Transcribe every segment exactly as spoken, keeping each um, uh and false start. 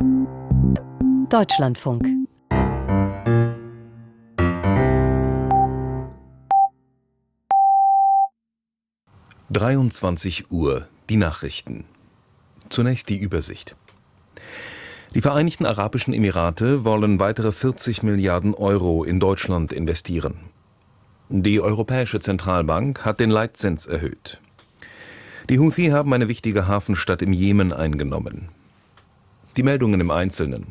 Deutschlandfunk. dreiundzwanzig Uhr, die Nachrichten. Zunächst die Übersicht. Die Vereinigten Arabischen Emirate wollen weitere vierzig Milliarden Euro in Deutschland investieren. Die Europäische Zentralbank hat den Leitzins erhöht. Die Houthi haben eine wichtige Hafenstadt im Jemen eingenommen. Die Meldungen im Einzelnen.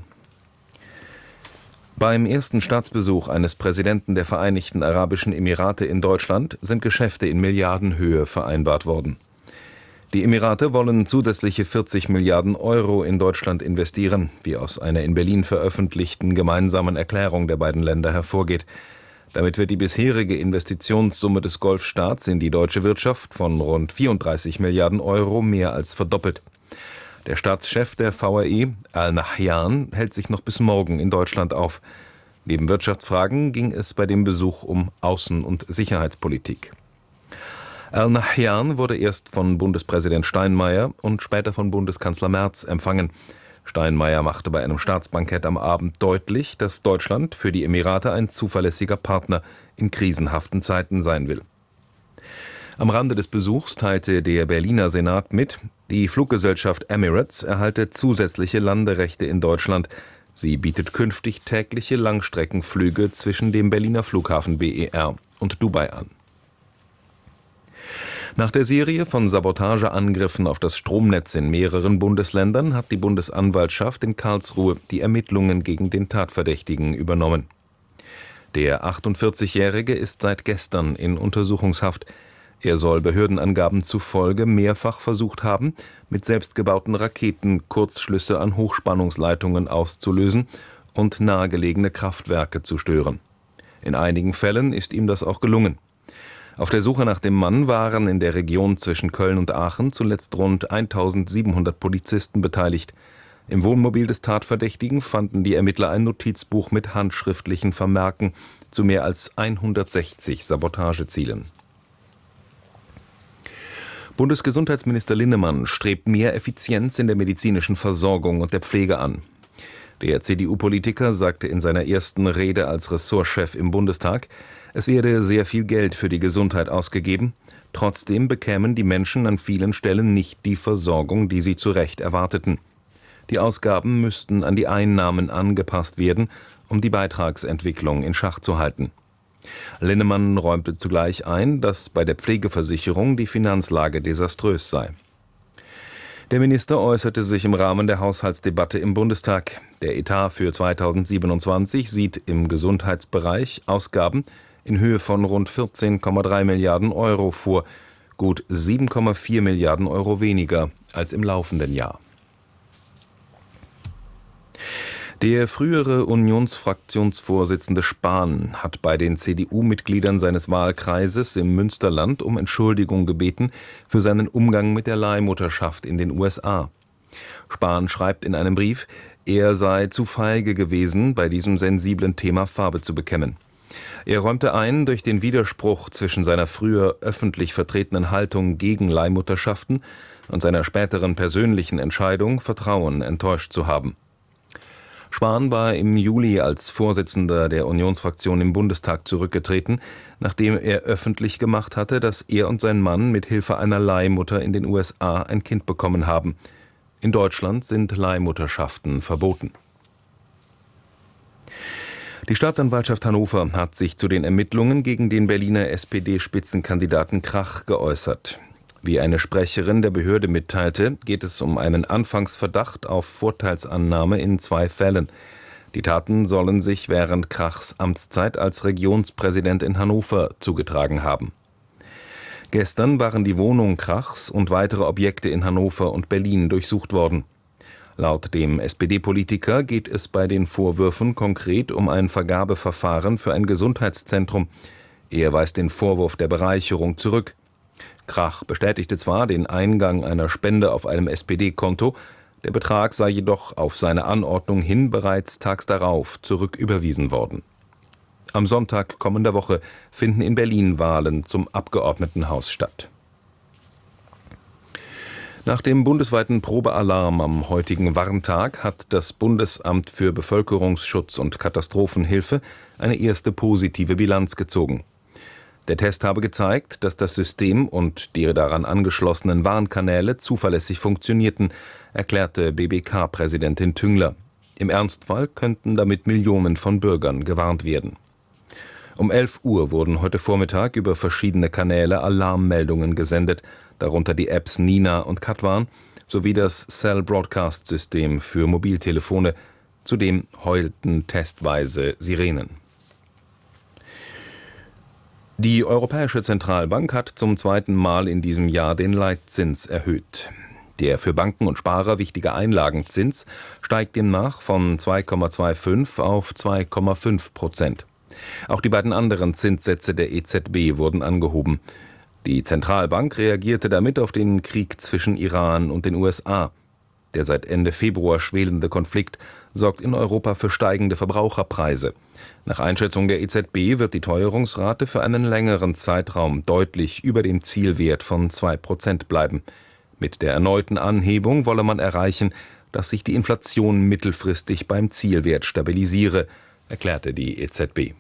Beim ersten Staatsbesuch eines Präsidenten der Vereinigten Arabischen Emirate in Deutschland sind Geschäfte in Milliardenhöhe vereinbart worden. Die Emirate wollen zusätzliche vierzig Milliarden Euro in Deutschland investieren, wie aus einer in Berlin veröffentlichten gemeinsamen Erklärung der beiden Länder hervorgeht. Damit wird die bisherige Investitionssumme des Golfstaats in die deutsche Wirtschaft von rund vierunddreißig Milliarden Euro mehr als verdoppelt. Der Staatschef der V A E, Al-Nahyan, hält sich noch bis morgen in Deutschland auf. Neben Wirtschaftsfragen ging es bei dem Besuch um Außen- und Sicherheitspolitik. Al-Nahyan wurde erst von Bundespräsident Steinmeier und später von Bundeskanzler Merz empfangen. Steinmeier machte bei einem Staatsbankett am Abend deutlich, dass Deutschland für die Emirate ein zuverlässiger Partner in krisenhaften Zeiten sein will. Am Rande des Besuchs teilte der Berliner Senat mit, die Fluggesellschaft Emirates erhalte zusätzliche Landerechte in Deutschland. Sie bietet künftig tägliche Langstreckenflüge zwischen dem Berliner Flughafen B E R und Dubai an. Nach der Serie von Sabotageangriffen auf das Stromnetz in mehreren Bundesländern hat die Bundesanwaltschaft in Karlsruhe die Ermittlungen gegen den Tatverdächtigen übernommen. Der achtundvierzigjährige ist seit gestern in Untersuchungshaft. Er soll Behördenangaben zufolge mehrfach versucht haben, mit selbstgebauten Raketen Kurzschlüsse an Hochspannungsleitungen auszulösen und nahegelegene Kraftwerke zu stören. In einigen Fällen ist ihm das auch gelungen. Auf der Suche nach dem Mann waren in der Region zwischen Köln und Aachen zuletzt rund eintausendsiebenhundert Polizisten beteiligt. Im Wohnmobil des Tatverdächtigen fanden die Ermittler ein Notizbuch mit handschriftlichen Vermerken zu mehr als hundertsechzig Sabotagezielen. Bundesgesundheitsminister Linnemann strebt mehr Effizienz in der medizinischen Versorgung und der Pflege an. Der C D U-Politiker sagte in seiner ersten Rede als Ressortchef im Bundestag, es werde sehr viel Geld für die Gesundheit ausgegeben, trotzdem bekämen die Menschen an vielen Stellen nicht die Versorgung, die sie zu Recht erwarteten. Die Ausgaben müssten an die Einnahmen angepasst werden, um die Beitragsentwicklung in Schach zu halten. Linnemann räumte zugleich ein, dass bei der Pflegeversicherung die Finanzlage desaströs sei. Der Minister äußerte sich im Rahmen der Haushaltsdebatte im Bundestag. Der Etat für zweitausendsiebenundzwanzig sieht im Gesundheitsbereich Ausgaben in Höhe von rund vierzehn Komma drei Milliarden Euro vor, gut sieben Komma vier Milliarden Euro weniger als im laufenden Jahr. Der frühere Unionsfraktionsvorsitzende Spahn hat bei den C D U-Mitgliedern seines Wahlkreises im Münsterland um Entschuldigung gebeten für seinen Umgang mit der Leihmutterschaft in den U S A. Spahn schreibt in einem Brief, er sei zu feige gewesen, bei diesem sensiblen Thema Farbe zu bekennen. Er räumte ein, durch den Widerspruch zwischen seiner früher öffentlich vertretenen Haltung gegen Leihmutterschaften und seiner späteren persönlichen Entscheidung Vertrauen enttäuscht zu haben. Spahn war im Juli als Vorsitzender der Unionsfraktion im Bundestag zurückgetreten, nachdem er öffentlich gemacht hatte, dass er und sein Mann mit Hilfe einer Leihmutter in den U S A ein Kind bekommen haben. In Deutschland sind Leihmutterschaften verboten. Die Staatsanwaltschaft Hannover hat sich zu den Ermittlungen gegen den Berliner S P D-Spitzenkandidaten Krach geäußert. Wie eine Sprecherin der Behörde mitteilte, geht es um einen Anfangsverdacht auf Vorteilsannahme in zwei Fällen. Die Taten sollen sich während Krachs Amtszeit als Regionspräsident in Hannover zugetragen haben. Gestern waren die Wohnung Krachs und weitere Objekte in Hannover und Berlin durchsucht worden. Laut dem S P D-Politiker geht es bei den Vorwürfen konkret um ein Vergabeverfahren für ein Gesundheitszentrum. Er weist den Vorwurf der Bereicherung zurück. Krach bestätigte zwar den Eingang einer Spende auf einem S P D-Konto, der Betrag sei jedoch auf seine Anordnung hin bereits tags darauf zurücküberwiesen worden. Am Sonntag kommender Woche finden in Berlin Wahlen zum Abgeordnetenhaus statt. Nach dem bundesweiten Probealarm am heutigen Warntag hat das Bundesamt für Bevölkerungsschutz und Katastrophenhilfe eine erste positive Bilanz gezogen. Der Test habe gezeigt, dass das System und die daran angeschlossenen Warnkanäle zuverlässig funktionierten, erklärte B B K-Präsidentin Tüngler. Im Ernstfall könnten damit Millionen von Bürgern gewarnt werden. Um elf Uhr wurden heute Vormittag über verschiedene Kanäle Alarmmeldungen gesendet, darunter die Apps Nina und Katwan sowie das Cell Broadcast System für Mobiltelefone. Zudem heulten testweise Sirenen. Die Europäische Zentralbank hat zum zweiten Mal in diesem Jahr den Leitzins erhöht. Der für Banken und Sparer wichtige Einlagenzins steigt demnach von zwei Komma fünfundzwanzig auf zwei Komma fünf Prozent. Auch die beiden anderen Zinssätze der E Z B wurden angehoben. Die Zentralbank reagierte damit auf den Krieg zwischen Iran und den U S A. Der seit Ende Februar schwelende Konflikt sorgt in Europa für steigende Verbraucherpreise. Nach Einschätzung der E Z B wird die Teuerungsrate für einen längeren Zeitraum deutlich über dem Zielwert von zwei Prozent bleiben. Mit der erneuten Anhebung wolle man erreichen, dass sich die Inflation mittelfristig beim Zielwert stabilisiere, erklärte die E Z B.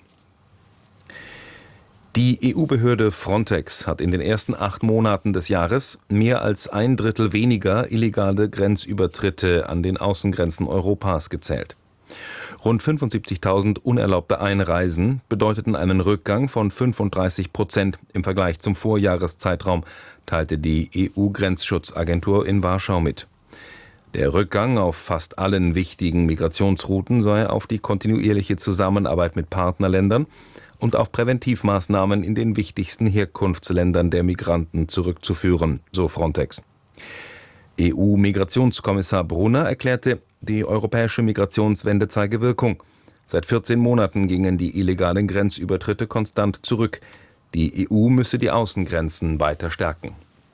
Die E U-Behörde Frontex hat in den ersten acht Monaten des Jahres mehr als ein Drittel weniger illegale Grenzübertritte an den Außengrenzen Europas gezählt. Rund fünfundsiebzigtausend unerlaubte Einreisen bedeuteten einen Rückgang von fünfunddreißig Prozent im Vergleich zum Vorjahreszeitraum, teilte die E U-Grenzschutzagentur in Warschau mit. Der Rückgang auf fast allen wichtigen Migrationsrouten sei auf die kontinuierliche Zusammenarbeit mit Partnerländern und auf Präventivmaßnahmen in den wichtigsten Herkunftsländern der Migranten zurückzuführen, so Frontex. E U-Migrationskommissar Brunner erklärte, die europäische Migrationswende zeige Wirkung. Seit vierzehn Monaten gingen die illegalen Grenzübertritte konstant zurück. Die E U müsse die Außengrenzen weiter stärken.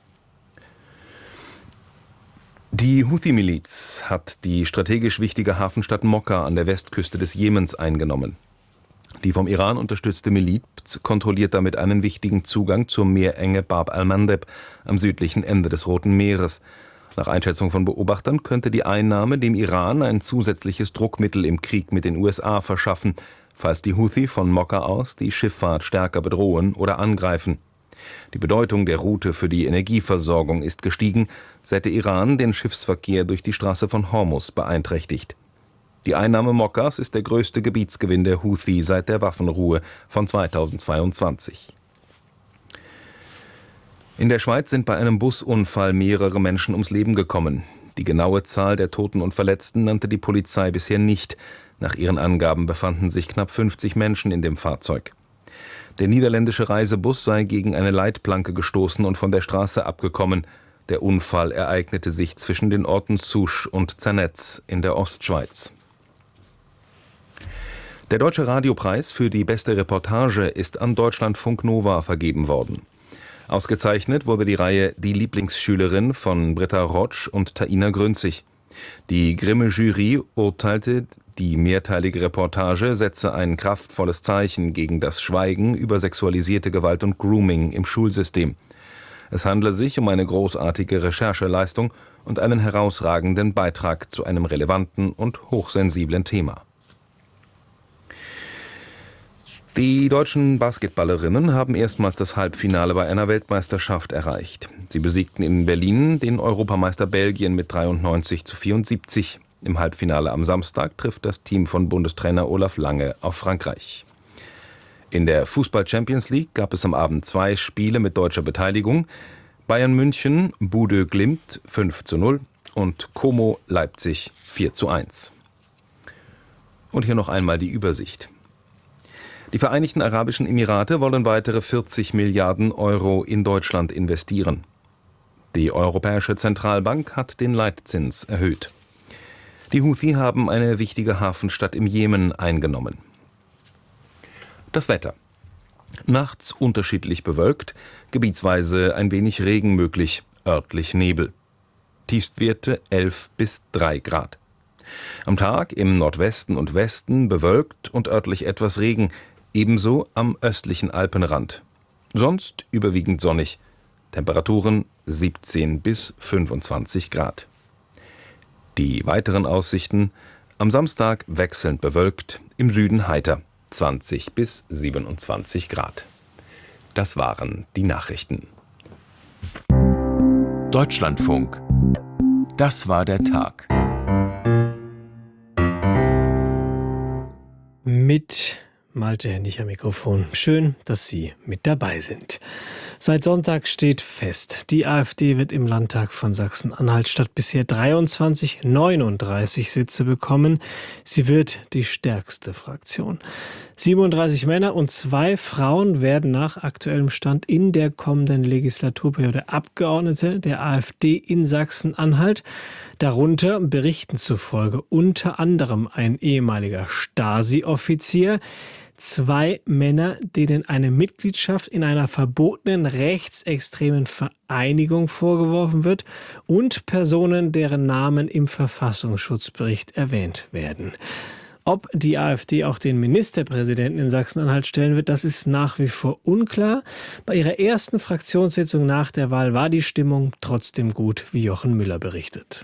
Die Houthi-Miliz hat die strategisch wichtige Hafenstadt Mokka an der Westküste des Jemens eingenommen. Die vom Iran unterstützte Miliz kontrolliert damit einen wichtigen Zugang zur Meerenge Bab al-Mandeb am südlichen Ende des Roten Meeres. Nach Einschätzung von Beobachtern könnte die Einnahme dem Iran ein zusätzliches Druckmittel im Krieg mit den U S A verschaffen, falls die Houthi von Mokka aus die Schifffahrt stärker bedrohen oder angreifen. Die Bedeutung der Route für die Energieversorgung ist gestiegen, seit der Iran den Schiffsverkehr durch die Straße von Hormuz beeinträchtigt. Die Einnahme Mokkas ist der größte Gebietsgewinn der Houthi seit der Waffenruhe von zweitausendzweiundzwanzig. In der Schweiz sind bei einem Busunfall mehrere Menschen ums Leben gekommen. Die genaue Zahl der Toten und Verletzten nannte die Polizei bisher nicht. Nach ihren Angaben befanden sich knapp fünfzig Menschen in dem Fahrzeug. Der niederländische Reisebus sei gegen eine Leitplanke gestoßen und von der Straße abgekommen. Der Unfall ereignete sich zwischen den Orten Souche und Zernetz in der Ostschweiz. Der Deutsche Radiopreis für die beste Reportage ist an Deutschlandfunk Nova vergeben worden. Ausgezeichnet wurde die Reihe Die Lieblingsschülerin von Britta Rotsch und Taina Grünzig. Die Grimme-Jury urteilte, die mehrteilige Reportage setze ein kraftvolles Zeichen gegen das Schweigen über sexualisierte Gewalt und Grooming im Schulsystem. Es handle sich um eine großartige Rechercheleistung und einen herausragenden Beitrag zu einem relevanten und hochsensiblen Thema. Die deutschen Basketballerinnen haben erstmals das Halbfinale bei einer Weltmeisterschaft erreicht. Sie besiegten in Berlin den Europameister Belgien mit dreiundneunzig zu vierundsiebzig. Im Halbfinale am Samstag trifft das Team von Bundestrainer Olaf Lange auf Frankreich. In der Fußball-Champions League gab es am Abend zwei Spiele mit deutscher Beteiligung. Bayern München, Bodø Glimt fünf zu null und Como Leipzig vier zu eins. Und hier noch einmal die Übersicht. Die Vereinigten Arabischen Emirate wollen weitere vierzig Milliarden Euro in Deutschland investieren. Die Europäische Zentralbank hat den Leitzins erhöht. Die Houthi haben eine wichtige Hafenstadt im Jemen eingenommen. Das Wetter. Nachts unterschiedlich bewölkt, gebietsweise ein wenig Regen möglich, örtlich Nebel. Tiefstwerte elf bis drei Grad. Am Tag im Nordwesten und Westen bewölkt und örtlich etwas Regen, ebenso am östlichen Alpenrand. Sonst überwiegend sonnig. Temperaturen siebzehn bis fünfundzwanzig Grad. Die weiteren Aussichten: am Samstag wechselnd bewölkt, im Süden heiter, zwanzig bis siebenundzwanzig Grad. Das waren die Nachrichten. Deutschlandfunk. Das war der Tag. Mit Malte Hennig am Mikrofon. Schön, dass Sie mit dabei sind. Seit Sonntag steht fest, die AfD wird im Landtag von Sachsen-Anhalt statt bisher dreiundzwanzig neununddreißig Sitze bekommen. Sie wird die stärkste Fraktion. siebenunddreißig Männer und zwei Frauen werden nach aktuellem Stand in der kommenden Legislaturperiode Abgeordnete der AfD in Sachsen-Anhalt. Darunter Berichten zufolge unter anderem ein ehemaliger Stasi-Offizier, zwei Männer, denen eine Mitgliedschaft in einer verbotenen rechtsextremen Vereinigung vorgeworfen wird, und Personen, deren Namen im Verfassungsschutzbericht erwähnt werden. Ob die AfD auch den Ministerpräsidenten in Sachsen-Anhalt stellen wird, das ist nach wie vor unklar. Bei ihrer ersten Fraktionssitzung nach der Wahl war die Stimmung trotzdem gut, wie Jochen Müller berichtet.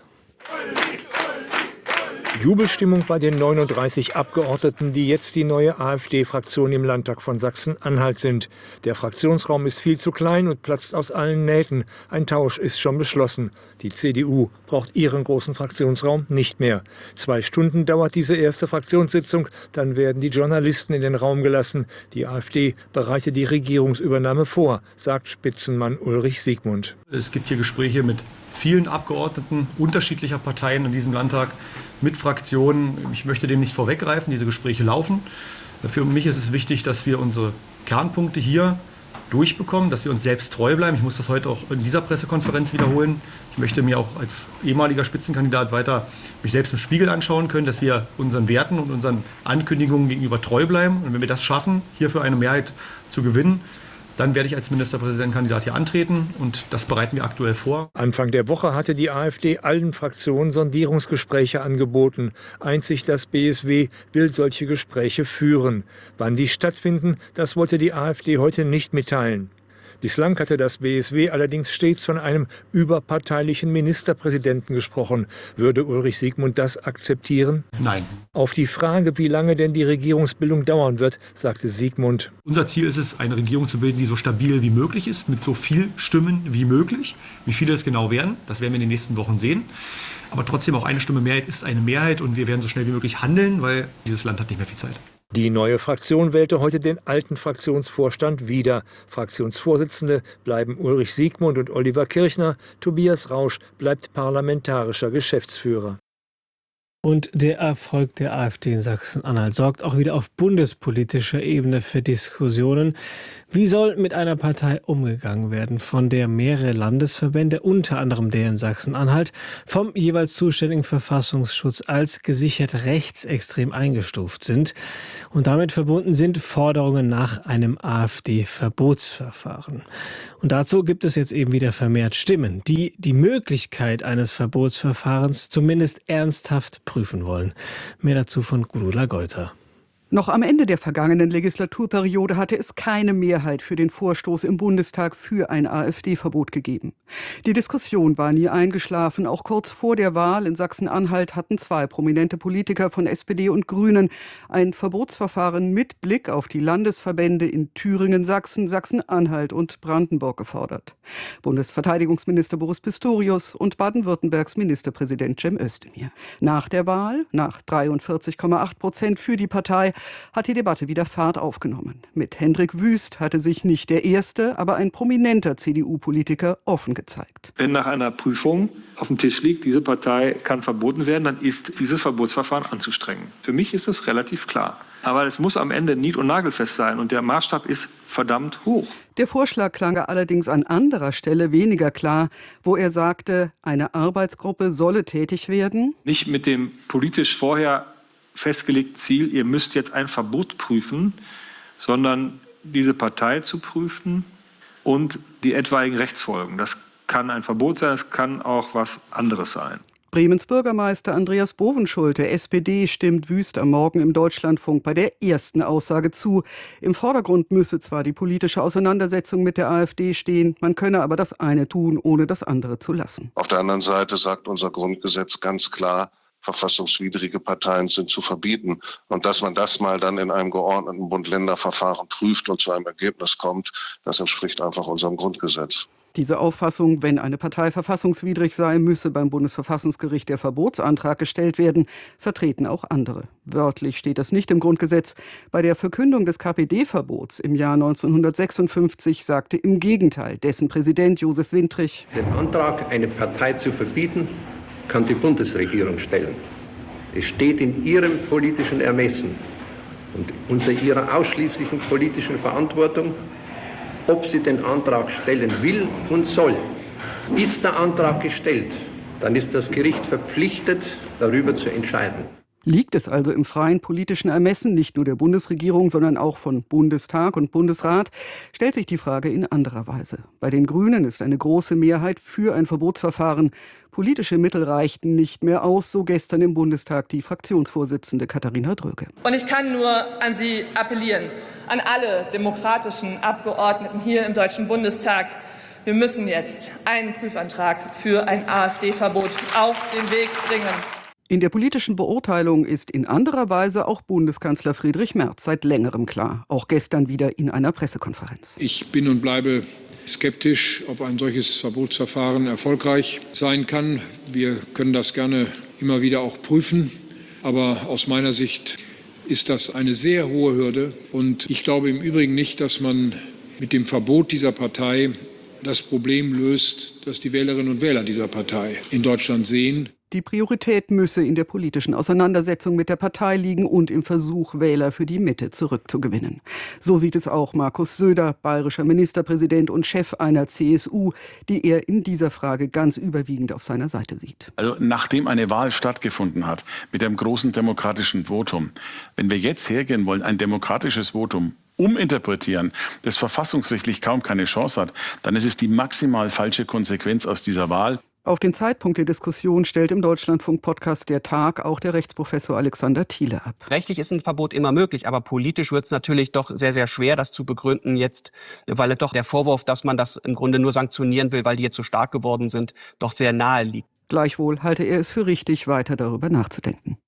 Jubelstimmung bei den neununddreißig Abgeordneten, die jetzt die neue AfD-Fraktion im Landtag von Sachsen-Anhalt sind. Der Fraktionsraum ist viel zu klein und platzt aus allen Nähten. Ein Tausch ist schon beschlossen. Die C D U braucht ihren großen Fraktionsraum nicht mehr. Zwei Stunden dauert diese erste Fraktionssitzung, dann werden die Journalisten in den Raum gelassen. Die AfD bereitet die Regierungsübernahme vor, sagt Spitzenmann Ulrich Siegmund. Es gibt hier Gespräche mit vielen Abgeordneten unterschiedlicher Parteien in diesem Landtag, mit Fraktionen. Ich möchte dem nicht vorweggreifen, diese Gespräche laufen. Für mich ist es wichtig, dass wir unsere Kernpunkte hier durchbekommen, dass wir uns selbst treu bleiben. Ich muss das heute auch in dieser Pressekonferenz wiederholen. Ich möchte mir auch als ehemaliger Spitzenkandidat weiter mich selbst im Spiegel anschauen können, dass wir unseren Werten und unseren Ankündigungen gegenüber treu bleiben. Und wenn wir das schaffen, hier für eine Mehrheit zu gewinnen, dann werde ich als Ministerpräsidentenkandidat hier antreten, und das bereiten wir aktuell vor. Anfang der Woche hatte die AfD allen Fraktionen Sondierungsgespräche angeboten. Einzig das B S W will solche Gespräche führen. Wann die stattfinden, das wollte die AfD heute nicht mitteilen. Bislang hatte das B S W allerdings stets von einem überparteilichen Ministerpräsidenten gesprochen. Würde Ulrich Siegmund das akzeptieren? Nein. Auf die Frage, wie lange denn die Regierungsbildung dauern wird, sagte Siegmund: Unser Ziel ist es, eine Regierung zu bilden, die so stabil wie möglich ist, mit so viel Stimmen wie möglich. Wie viele es genau werden, das werden wir in den nächsten Wochen sehen. Aber trotzdem, auch eine Stimme Mehrheit ist eine Mehrheit, und wir werden so schnell wie möglich handeln, weil dieses Land hat nicht mehr viel Zeit. Die neue Fraktion wählte heute den alten Fraktionsvorstand wieder. Fraktionsvorsitzende bleiben Ulrich Siegmund und Oliver Kirchner. Tobias Rausch bleibt parlamentarischer Geschäftsführer. Und der Erfolg der AfD in Sachsen-Anhalt sorgt auch wieder auf bundespolitischer Ebene für Diskussionen. Wie soll mit einer Partei umgegangen werden, von der mehrere Landesverbände, unter anderem der in Sachsen-Anhalt, vom jeweils zuständigen Verfassungsschutz als gesichert rechtsextrem eingestuft sind? Und damit verbunden sind Forderungen nach einem AfD-Verbotsverfahren. Und dazu gibt es jetzt eben wieder vermehrt Stimmen, die die Möglichkeit eines Verbotsverfahrens zumindest ernsthaft prüfen wollen. Mehr dazu von Gudula Geuter. Noch am Ende der vergangenen Legislaturperiode hatte es keine Mehrheit für den Vorstoß im Bundestag für ein AfD-Verbot gegeben. Die Diskussion war nie eingeschlafen. Auch kurz vor der Wahl in Sachsen-Anhalt hatten zwei prominente Politiker von S P D und Grünen ein Verbotsverfahren mit Blick auf die Landesverbände in Thüringen, Sachsen, Sachsen-Anhalt und Brandenburg gefordert. Bundesverteidigungsminister Boris Pistorius und Baden-Württembergs Ministerpräsident Cem Özdemir. Nach der Wahl, nach dreiundvierzig Komma acht Prozent für die Partei, hat die Debatte wieder Fahrt aufgenommen. Mit Hendrik Wüst hatte sich nicht der erste, aber ein prominenter C D U-Politiker offen gezeigt. Wenn nach einer Prüfung auf dem Tisch liegt, diese Partei kann verboten werden, dann ist dieses Verbotsverfahren anzustrengen. Für mich ist es relativ klar. Aber es muss am Ende nied- und nagelfest sein, und der Maßstab ist verdammt hoch. Der Vorschlag klang allerdings an anderer Stelle weniger klar, wo er sagte, eine Arbeitsgruppe solle tätig werden. Nicht mit dem politisch vorher festgelegten Ziel, ihr müsst jetzt ein Verbot prüfen, sondern diese Partei zu prüfen und die etwaigen Rechtsfolgen. Das kann ein Verbot sein, es kann auch was anderes sein. Bremens Bürgermeister Andreas Bovenschulte, S P D, stimmt wüst am Morgen im Deutschlandfunk bei der ersten Aussage zu. Im Vordergrund müsse zwar die politische Auseinandersetzung mit der AfD stehen, man könne aber das eine tun, ohne das andere zu lassen. Auf der anderen Seite sagt unser Grundgesetz ganz klar, verfassungswidrige Parteien sind zu verbieten. Und dass man das mal dann in einem geordneten Bund-Länder-Verfahren prüft und zu einem Ergebnis kommt, das entspricht einfach unserem Grundgesetz. Diese Auffassung, wenn eine Partei verfassungswidrig sei, müsse beim Bundesverfassungsgericht der Verbotsantrag gestellt werden, vertreten auch andere. Wörtlich steht das nicht im Grundgesetz. Bei der Verkündung des K P D-Verbots im Jahr neunzehnhundertsechsundfünfzig sagte im Gegenteil dessen Präsident Josef Wintrich: Den Antrag, eine Partei zu verbieten, kann die Bundesregierung stellen. Es steht in ihrem politischen Ermessen und unter ihrer ausschließlichen politischen Verantwortung, ob sie den Antrag stellen will und soll. Ist der Antrag gestellt, dann ist das Gericht verpflichtet, darüber zu entscheiden. Liegt es also im freien politischen Ermessen nicht nur der Bundesregierung, sondern auch von Bundestag und Bundesrat, stellt sich die Frage in anderer Weise. Bei den Grünen ist eine große Mehrheit für ein Verbotsverfahren. Politische Mittel reichten nicht mehr aus, so gestern im Bundestag die Fraktionsvorsitzende Katharina Dröge. Und ich kann nur an Sie appellieren, an alle demokratischen Abgeordneten hier im Deutschen Bundestag. Wir müssen jetzt einen Prüfantrag für ein AfD-Verbot auf den Weg bringen. In der politischen Beurteilung ist in anderer Weise auch Bundeskanzler Friedrich Merz seit längerem klar, auch gestern wieder in einer Pressekonferenz. Ich bin und bleibe skeptisch, ob ein solches Verbotsverfahren erfolgreich sein kann. Wir können das gerne immer wieder auch prüfen, aber aus meiner Sicht ist das eine sehr hohe Hürde. Und ich glaube im Übrigen nicht, dass man mit dem Verbot dieser Partei das Problem löst, das die Wählerinnen und Wähler dieser Partei in Deutschland sehen. Die Priorität müsse in der politischen Auseinandersetzung mit der Partei liegen und im Versuch, Wähler für die Mitte zurückzugewinnen. So sieht es auch Markus Söder, bayerischer Ministerpräsident und Chef einer C S U, die er in dieser Frage ganz überwiegend auf seiner Seite sieht. Also nachdem eine Wahl stattgefunden hat, mit einem großen demokratischen Votum, wenn wir jetzt hergehen wollen, ein demokratisches Votum uminterpretieren, das verfassungsrechtlich kaum keine Chance hat, dann ist es die maximal falsche Konsequenz aus dieser Wahl. Auf den Zeitpunkt der Diskussion stellt im Deutschlandfunk-Podcast Der Tag auch der Rechtsprofessor Alexander Thiele ab. Rechtlich ist ein Verbot immer möglich, aber politisch wird es natürlich doch sehr, sehr schwer, das zu begründen jetzt, weil doch der Vorwurf, dass man das im Grunde nur sanktionieren will, weil die jetzt so stark geworden sind, doch sehr nahe liegt. Gleichwohl halte er es für richtig, weiter darüber nachzudenken.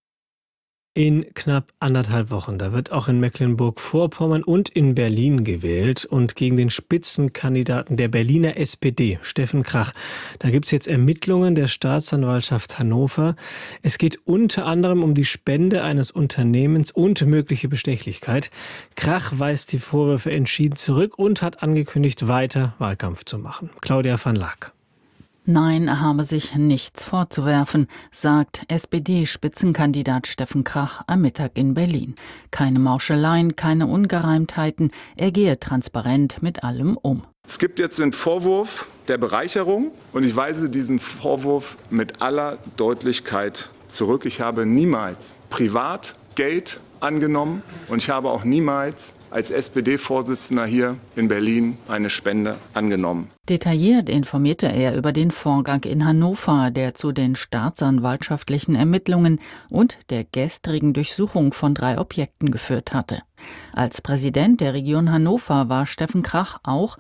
In knapp anderthalb Wochen, da wird auch in Mecklenburg-Vorpommern und in Berlin gewählt und gegen den Spitzenkandidaten der Berliner S P D, Steffen Krach. Da gibt es jetzt Ermittlungen der Staatsanwaltschaft Hannover. Es geht unter anderem um die Spende eines Unternehmens und mögliche Bestechlichkeit. Krach weist die Vorwürfe entschieden zurück und hat angekündigt, weiter Wahlkampf zu machen. Claudia van Laak. Nein, er habe sich nichts vorzuwerfen, sagt S P D-Spitzenkandidat Steffen Krach am Mittag in Berlin. Keine Mauscheleien, keine Ungereimtheiten, er gehe transparent mit allem um. Es gibt jetzt den Vorwurf der Bereicherung und ich weise diesen Vorwurf mit aller Deutlichkeit zurück. Ich habe niemals privat Geld angenommen und ich habe auch niemals als S P D-Vorsitzender hier in Berlin eine Spende angenommen. Detailliert informierte er über den Vorgang in Hannover, der zu den staatsanwaltschaftlichen Ermittlungen und der gestrigen Durchsuchung von drei Objekten geführt hatte. Als Präsident der Region Hannover war Steffen Krach auch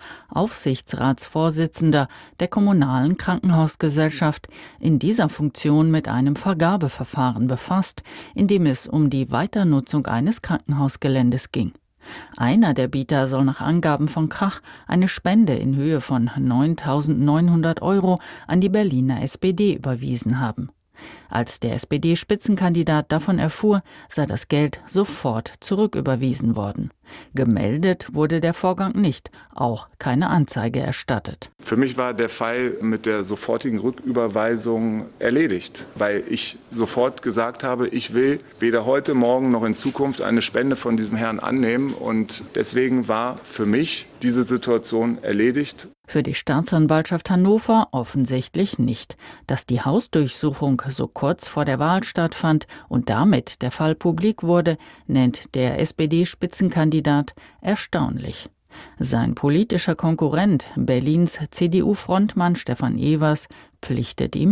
Aufsichtsratsvorsitzender der Kommunalen Krankenhausgesellschaft, in dieser Funktion mit einem Vergabeverfahren befasst, in dem es um die Weiternutzung eines Krankenhausgeländes ging. Einer der Bieter soll nach Angaben von Krach eine Spende in Höhe von neuntausendneunhundert Euro an die Berliner S P D überwiesen haben. Als der S P D-Spitzenkandidat davon erfuhr, sei das Geld sofort zurücküberwiesen worden. Gemeldet wurde der Vorgang nicht, auch keine Anzeige erstattet. Für mich war der Fall mit der sofortigen Rücküberweisung erledigt, weil ich sofort gesagt habe, ich will weder heute, morgen noch in Zukunft eine Spende von diesem Herrn annehmen und deswegen war für mich diese Situation erledigt. Für die Staatsanwaltschaft Hannover offensichtlich nicht. Dass die Hausdurchsuchung so kurz vor der Wahl stattfand und damit der Fall publik wurde, nennt der S P D-Spitzenkandidat erstaunlich. Sein politischer Konkurrent, Berlins C D U-Frontmann Stefan Evers, pflichtet ihm bei.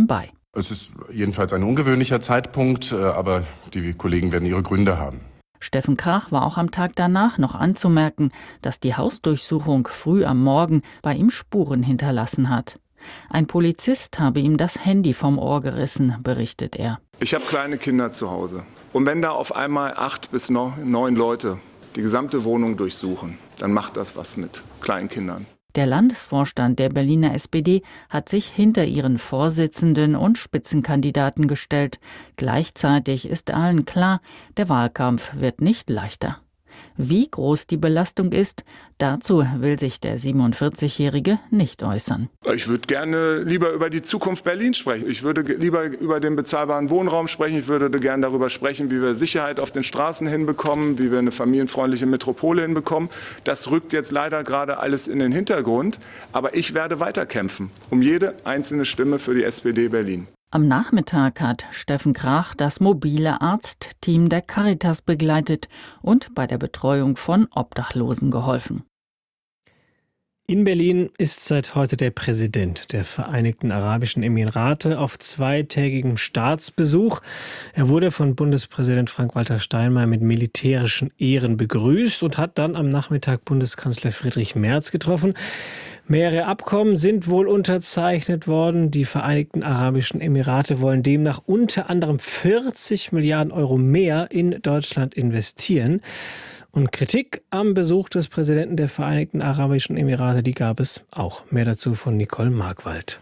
Es ist jedenfalls ein ungewöhnlicher Zeitpunkt, aber die Kollegen werden ihre Gründe haben. Steffen Krach war auch am Tag danach noch anzumerken, dass die Hausdurchsuchung früh am Morgen bei ihm Spuren hinterlassen hat. Ein Polizist habe ihm das Handy vom Ohr gerissen, berichtet er. Ich habe kleine Kinder zu Hause. Und wenn da auf einmal acht bis neun Leute die gesamte Wohnung durchsuchen, dann macht das was mit kleinen Kindern. Der Landesvorstand der Berliner S P D hat sich hinter ihren Vorsitzenden und Spitzenkandidaten gestellt. Gleichzeitig ist allen klar, der Wahlkampf wird nicht leichter. Wie groß die Belastung ist, dazu will sich der siebenundvierzigjährige nicht äußern. Ich würde gerne lieber über die Zukunft Berlins sprechen. Ich würde lieber über den bezahlbaren Wohnraum sprechen. Ich würde gerne darüber sprechen, wie wir Sicherheit auf den Straßen hinbekommen, wie wir eine familienfreundliche Metropole hinbekommen. Das rückt jetzt leider gerade alles in den Hintergrund. Aber ich werde weiterkämpfen um jede einzelne Stimme für die S P D Berlin. Am Nachmittag hat Steffen Krach das mobile Arztteam der Caritas begleitet und bei der Betreuung von Obdachlosen geholfen. In Berlin ist seit heute der Präsident der Vereinigten Arabischen Emirate auf zweitägigem Staatsbesuch. Er wurde von Bundespräsident Frank-Walter Steinmeier mit militärischen Ehren begrüßt und hat dann am Nachmittag Bundeskanzler Friedrich Merz getroffen. Mehrere Abkommen sind wohl unterzeichnet worden. Die Vereinigten Arabischen Emirate wollen demnach unter anderem vierzig Milliarden Euro mehr in Deutschland investieren. Und Kritik am Besuch des Präsidenten der Vereinigten Arabischen Emirate, die gab es auch. Mehr dazu von Nicole Markwald.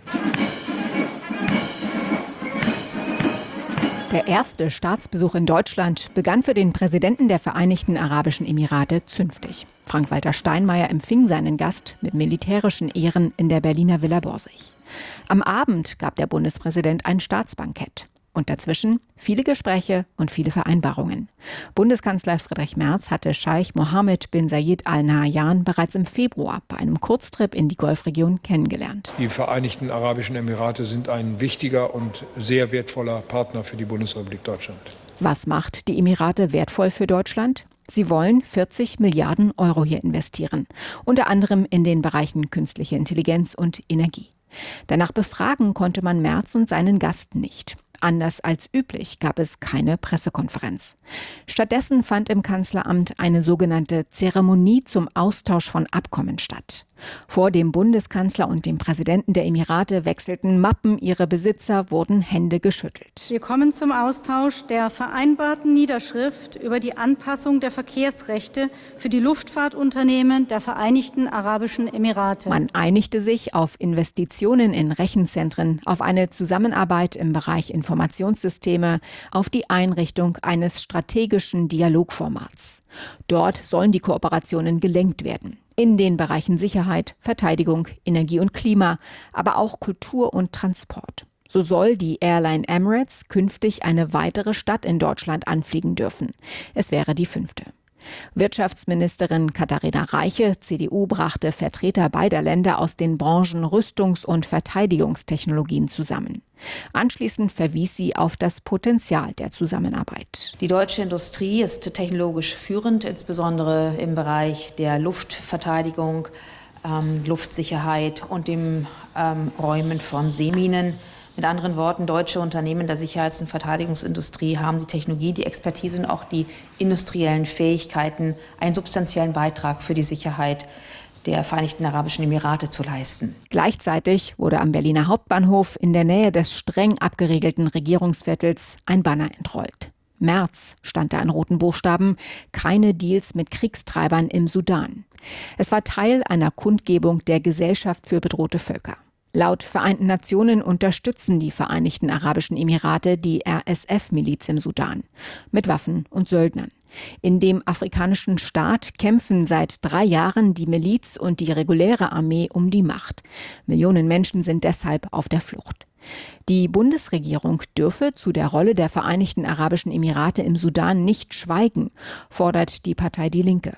Der erste Staatsbesuch in Deutschland begann für den Präsidenten der Vereinigten Arabischen Emirate zünftig. Frank-Walter Steinmeier empfing seinen Gast mit militärischen Ehren in der Berliner Villa Borsig. Am Abend gab der Bundespräsident ein Staatsbankett. Und dazwischen viele Gespräche und viele Vereinbarungen. Bundeskanzler Friedrich Merz hatte Scheich Mohammed bin Zayed Al Nahyan bereits im Februar bei einem Kurztrip in die Golfregion kennengelernt. Die Vereinigten Arabischen Emirate sind ein wichtiger und sehr wertvoller Partner für die Bundesrepublik Deutschland. Was macht die Emirate wertvoll für Deutschland? Sie wollen vierzig Milliarden Euro hier investieren, unter anderem in den Bereichen künstliche Intelligenz und Energie. Danach befragen konnte man Merz und seinen Gast nicht. Anders als üblich gab es keine Pressekonferenz. Stattdessen fand im Kanzleramt eine sogenannte Zeremonie zum Austausch von Abkommen statt. Vor dem Bundeskanzler und dem Präsidenten der Emirate wechselten Mappen, ihre Besitzer wurden Hände geschüttelt. Wir kommen zum Austausch der vereinbarten Niederschrift über die Anpassung der Verkehrsrechte für die Luftfahrtunternehmen der Vereinigten Arabischen Emirate. Man einigte sich auf Investitionen in Rechenzentren, auf eine Zusammenarbeit im Bereich Informationssysteme, auf die Einrichtung eines strategischen Dialogformats. Dort sollen die Kooperationen gelenkt werden. In den Bereichen Sicherheit, Verteidigung, Energie und Klima, aber auch Kultur und Transport. So soll die Airline Emirates künftig eine weitere Stadt in Deutschland anfliegen dürfen. Es wäre die fünfte. Wirtschaftsministerin Katharina Reiche, C D U, brachte Vertreter beider Länder aus den Branchen Rüstungs- und Verteidigungstechnologien zusammen. Anschließend verwies sie auf das Potenzial der Zusammenarbeit. Die deutsche Industrie ist technologisch führend, insbesondere im Bereich der Luftverteidigung, ähm, Luftsicherheit und dem ähm, Räumen von Seeminen. Mit anderen Worten, deutsche Unternehmen der Sicherheits- und Verteidigungsindustrie haben die Technologie, die Expertise und auch die industriellen Fähigkeiten, einen substanziellen Beitrag für die Sicherheit der Vereinigten Arabischen Emirate zu leisten. Gleichzeitig wurde am Berliner Hauptbahnhof in der Nähe des streng abgeriegelten Regierungsviertels ein Banner entrollt. Merz stand da in roten Buchstaben, keine Deals mit Kriegstreibern im Sudan. Es war Teil einer Kundgebung der Gesellschaft für bedrohte Völker. Laut Vereinten Nationen unterstützen die Vereinigten Arabischen Emirate die R S F-Miliz im Sudan mit Waffen und Söldnern. In dem afrikanischen Staat kämpfen seit drei Jahren die Miliz und die reguläre Armee um die Macht. Millionen Menschen sind deshalb auf der Flucht. Die Bundesregierung dürfe zu der Rolle der Vereinigten Arabischen Emirate im Sudan nicht schweigen, fordert die Partei Die Linke.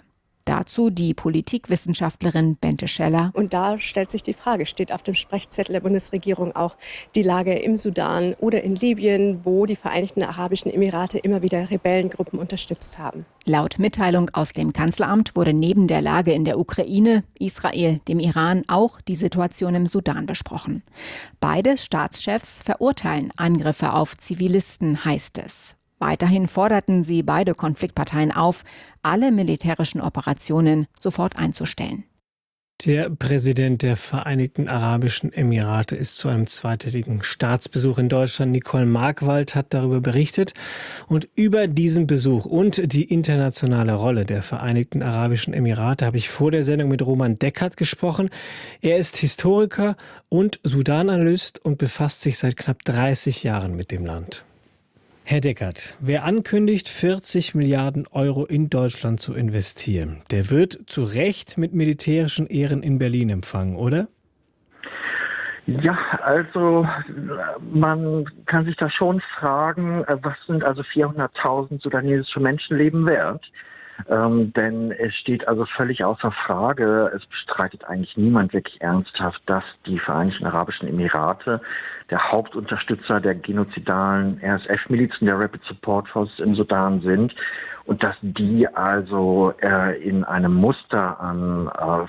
Dazu die Politikwissenschaftlerin Bente Scheller. Und da stellt sich die Frage, steht auf dem Sprechzettel der Bundesregierung auch die Lage im Sudan oder in Libyen, wo die Vereinigten Arabischen Emirate immer wieder Rebellengruppen unterstützt haben? Laut Mitteilung aus dem Kanzleramt wurde neben der Lage in der Ukraine, Israel, dem Iran auch die Situation im Sudan besprochen. Beide Staatschefs verurteilen Angriffe auf Zivilisten, heißt es. Weiterhin forderten sie beide Konfliktparteien auf, alle militärischen Operationen sofort einzustellen. Der Präsident der Vereinigten Arabischen Emirate ist zu einem zweitägigen Staatsbesuch in Deutschland. Nicole Markwald hat darüber berichtet. Und über diesen Besuch und die internationale Rolle der Vereinigten Arabischen Emirate habe ich vor der Sendung mit Roman Deckert gesprochen. Er ist Historiker und Sudan-Analyst und befasst sich seit knapp dreißig Jahren mit dem Land. Herr Deckert, wer ankündigt, vierzig Milliarden Euro in Deutschland zu investieren, der wird zu Recht mit militärischen Ehren in Berlin empfangen, oder? Ja, also man kann sich da schon fragen, was sind also vierhunderttausend sudanesische Menschenleben wert? Ähm, denn es steht also völlig außer Frage, es bestreitet eigentlich niemand wirklich ernsthaft, dass die Vereinigten Arabischen Emirate der Hauptunterstützer der genozidalen R S F-Milizen, der Rapid Support Forces im Sudan sind und dass die also äh, in einem Muster an äh,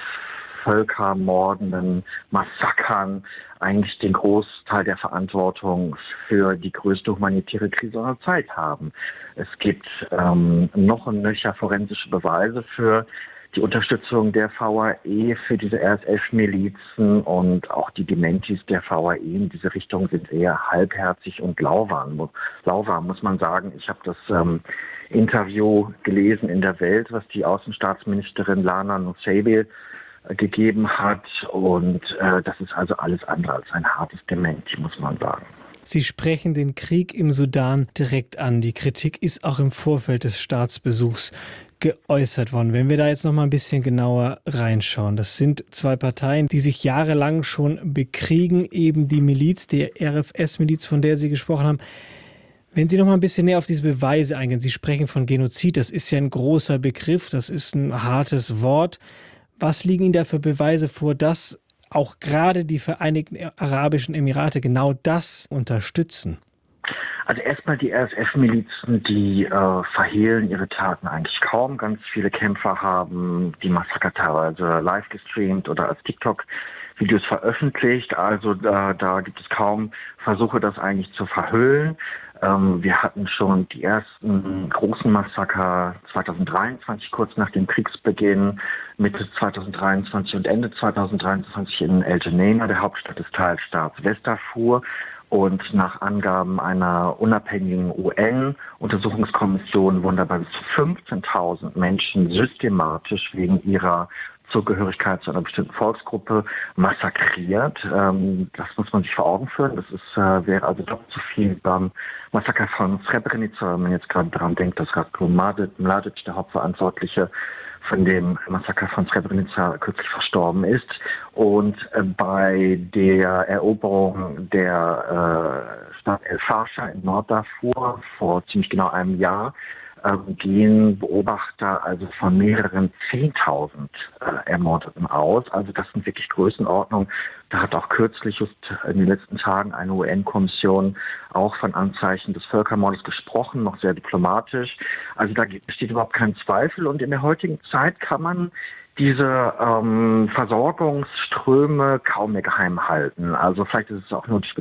völkermordenden Massakern eigentlich den Großteil der Verantwortung für die größte humanitäre Krise unserer Zeit haben. Es gibt ähm, noch und nöcher forensische Beweise für die Unterstützung der V A E für diese R S F-Milizen und auch die Dementis der V A E in diese Richtung sind eher halbherzig und lauwarm, lauwarm muss man sagen. Ich habe das ähm, Interview gelesen in der Welt, was die Außenstaatsministerin Lana Nusseibeh gegeben hat und äh, das ist also alles andere als ein hartes Dementi, muss man sagen. Sie sprechen den Krieg im Sudan direkt an. Die Kritik ist auch im Vorfeld des Staatsbesuchs geäußert worden. Wenn wir da jetzt noch mal ein bisschen genauer reinschauen, das sind zwei Parteien, die sich jahrelang schon bekriegen, eben die Miliz, die R F S-Miliz, von der Sie gesprochen haben. Wenn Sie noch mal ein bisschen näher auf diese Beweise eingehen, Sie sprechen von Genozid, das ist ja ein großer Begriff, das ist ein hartes Wort. Was liegen Ihnen da für Beweise vor, dass auch gerade die Vereinigten Arabischen Emirate genau das unterstützen? Also erstmal die R S F-Milizen, die äh, verhehlen ihre Taten eigentlich kaum. Ganz viele Kämpfer haben die Massaker teilweise live gestreamt oder als TikTok-Videos veröffentlicht. Also äh, da gibt es kaum Versuche, das eigentlich zu verhüllen. Ähm, wir hatten schon die ersten großen Massaker zweitausenddreiundzwanzig, kurz nach dem Kriegsbeginn, Mitte zweitausenddreiundzwanzig und Ende zweitausenddreiundzwanzig in El Geneina, der Hauptstadt des Teilstaats Westdarfur. Und nach Angaben einer unabhängigen U N-Untersuchungskommission wurden dabei bis zu fünfzehntausend Menschen systematisch wegen ihrer Zugehörigkeit zu einer bestimmten Volksgruppe massakriert. Ähm, das muss man sich vor Augen führen. Das ist, äh, wäre also doppelt so viel beim Massaker von Srebrenica, wenn man jetzt gerade daran denkt, dass Ratko Mladic, der Hauptverantwortliche von dem Massaker von Srebrenica, kürzlich verstorben ist. Und äh, bei der Eroberung der äh, Stadt El Fasher in Norddarfur vor ziemlich genau einem Jahr ähm, gehen Beobachter also von mehreren Zehntausend äh, Ermordeten aus. Also das sind wirklich Größenordnungen. Da hat auch kürzlich just in den letzten Tagen eine U N-Kommission auch von Anzeichen des Völkermordes gesprochen, noch sehr diplomatisch. Also da besteht überhaupt kein Zweifel. Und in der heutigen Zeit kann man diese ähm, Versorgungsströme kaum mehr geheim halten. Also vielleicht ist es auch nur die